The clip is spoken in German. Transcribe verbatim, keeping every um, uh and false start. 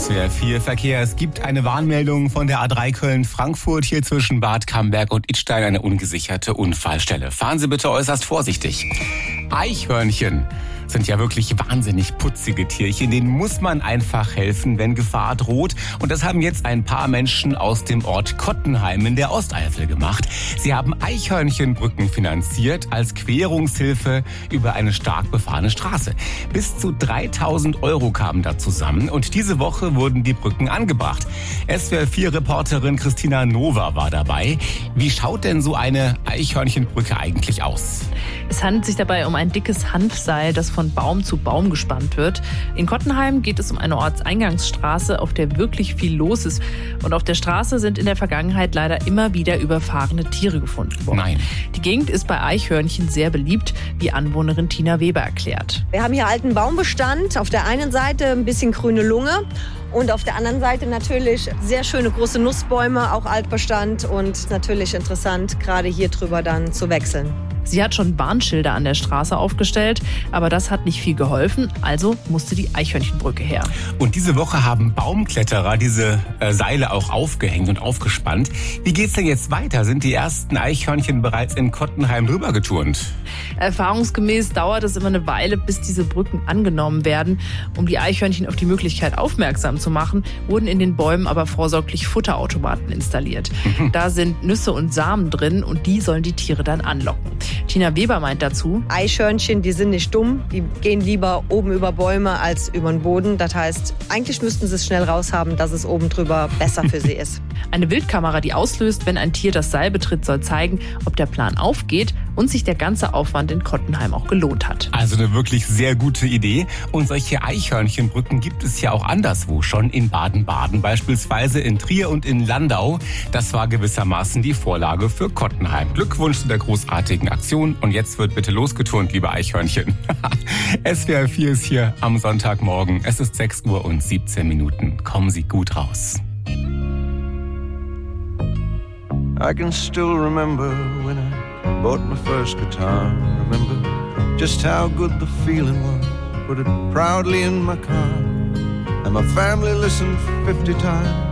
S W R vier Verkehr. Es gibt eine Warnmeldung von der A drei Köln-Frankfurt hier zwischen Bad Camberg und Idstein, eine ungesicherte Unfallstelle. Fahren Sie bitte äußerst vorsichtig. Eichhörnchen sind ja wirklich wahnsinnig putzige Tierchen. Denen muss man einfach helfen, wenn Gefahr droht. Und das haben jetzt ein paar Menschen aus dem Ort Kottenheim in der Osteifel gemacht. Sie haben Eichhörnchenbrücken finanziert als Querungshilfe über eine stark befahrene Straße. Bis zu dreitausend Euro kamen da zusammen und diese Woche wurden die Brücken angebracht. S W R vier Reporterin Christina Nova war dabei. Wie schaut denn so eine Eichhörnchenbrücke eigentlich aus? Es handelt sich dabei um ein dickes Hanfseil, das von Baum zu Baum gespannt wird. In Kottenheim geht es um eine Ortseingangsstraße, auf der wirklich viel los ist. Und auf der Straße sind in der Vergangenheit leider immer wieder überfahrene Tiere gefunden worden. Nein. Die Gegend ist bei Eichhörnchen sehr beliebt, wie Anwohnerin Tina Weber erklärt. Wir haben hier alten Baumbestand. Auf der einen Seite ein bisschen grüne Lunge. Und auf der anderen Seite natürlich sehr schöne große Nussbäume, auch Altbestand und natürlich interessant, gerade hier drüber dann zu wechseln. Sie hat schon Warnschilder an der Straße aufgestellt, aber das hat nicht viel geholfen, also musste die Eichhörnchenbrücke her. Und diese Woche haben Baumkletterer diese äh, Seile auch aufgehängt und aufgespannt. Wie geht's denn jetzt weiter? Sind die ersten Eichhörnchen bereits in Kottenheim drüber geturnt? Erfahrungsgemäß dauert es immer eine Weile, bis diese Brücken angenommen werden. Um die Eichhörnchen auf die Möglichkeit aufmerksam zu machen, wurden in den Bäumen aber vorsorglich Futterautomaten installiert. Mhm. Da sind Nüsse und Samen drin und die sollen die Tiere dann anlocken. Tina Weber meint dazu: Eichhörnchen, die sind nicht dumm, die gehen lieber oben über Bäume als über den Boden. Das heißt, eigentlich müssten sie es schnell raushaben, dass es oben drüber besser für sie ist. Eine Wildkamera, die auslöst, wenn ein Tier das Seil betritt, soll zeigen, ob der Plan aufgeht und sich der ganze Aufwand in Kottenheim auch gelohnt hat. Also eine wirklich sehr gute Idee. Und solche Eichhörnchenbrücken gibt es ja auch anderswo schon, in Baden-Baden, beispielsweise in Trier und in Landau. Das war gewissermaßen die Vorlage für Kottenheim. Glückwunsch zu der großartigen Aktion. Und jetzt wird bitte losgeturnt, liebe Eichhörnchen. S W R vier ist hier am Sonntagmorgen. Es ist sechs Uhr und siebzehn Minuten. Kommen Sie gut raus. I can still remember when I bought my first guitar. Remember just how good the feeling was. Put it proudly in my car, and my family listened fifty times.